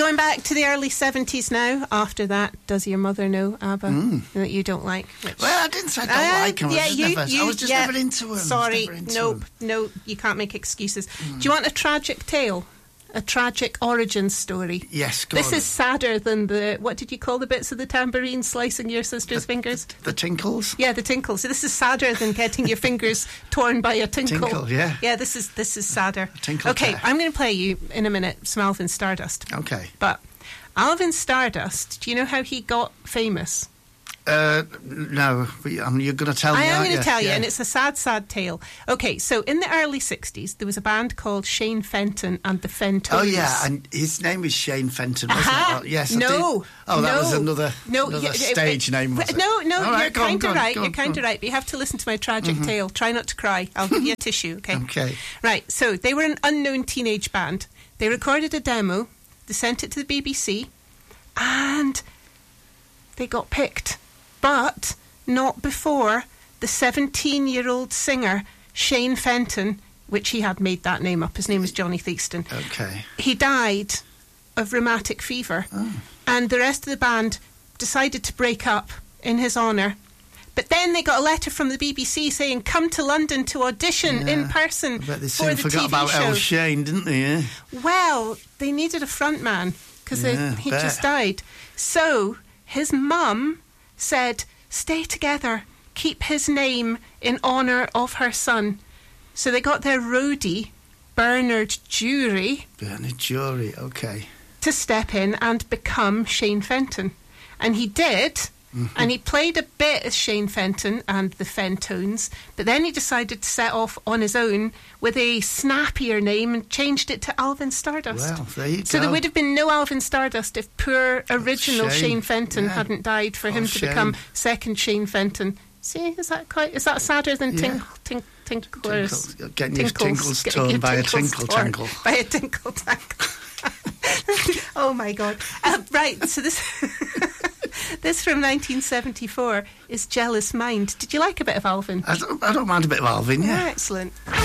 Going back to the early 70s now. After that, Does Your Mother Know, ABBA, that you don't like? Well, I didn't say I don't like them. I was just never into them. Sorry, no, you can't make excuses. Do you want a tragic tale? A tragic origin story? Yes, go This on. is sadder than the... What did you call the bits of the tambourine slicing your sister's fingers? The tinkles? Yeah, the tinkles. So this is sadder than getting your fingers torn by a tinkle. Tinkle, yeah. Yeah, this is sadder. Tinkle okay, tear. I'm going to play you in a minute some Alvin Stardust. Okay. But Alvin Stardust, do you know how he got famous? No, you're going to tell me. I am going to tell you, and it's a sad, sad tale. Okay, so in the early 60s, there was a band called Shane Fenton and the Fentones. Oh, yeah, and his name is Shane Fenton, wasn't it? Oh, yes, No. That was another stage name, was it? No, right, you're kind of right. You're kind of right, but you have to listen to my tragic tale. Try not to cry. I'll give you a tissue, okay? Okay. Right, so they were an unknown teenage band. They recorded a demo, they sent it to the BBC, and they got picked. But not before the 17-year-old singer, Shane Fenton, which he had made that name up. His name was Johnny Theakston. Okay. He died of rheumatic fever. Oh. And the rest of the band decided to break up in his honour. But then they got a letter from the BBC saying, come to London to audition in person I bet they for soon the forgot TV about show. El Shane, didn't they? Yeah? Well, they needed a front man because he bet. just died. So his mum said, stay together, keep his name in honour of her son. So they got their roadie, Bernard Jury, okay. to step in and become Shane Fenton. And he did, and he played a bit as Shane Fenton and the Fentones, but then he decided to set off on his own with a snappier name and changed it to Alvin Stardust. Well, there you go. So there would have been no Alvin Stardust if poor original Shane Fenton hadn't died for him to become second Shane Fenton. See, is that sadder than tinklers? Getting your tinkles torn by a tinkle tangle. By a tinkle tangle. Oh my God. Right, so this from 1974 is Jealous Mind. Did you like a bit of Alvin? I don't mind a bit of Alvin, yeah. Oh, excellent.